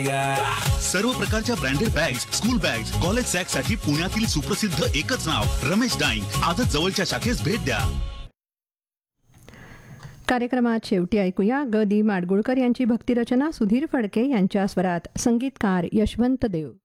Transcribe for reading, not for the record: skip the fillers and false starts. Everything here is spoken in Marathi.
सर्व प्रकारच्या branded bags, school bags, college sack साठी पुण्यातील सुप्रसिद्ध एकच नाव रमेश डाईंग. आजच जवळच्या शाखेस भेट द्या. कार्यक्रमात शेवटी ऐकूया ग दी माडगुळकर यांची भक्तिरचना सुधीर फडके यांच्या स्वरात, संगीतकार यशवंत देव.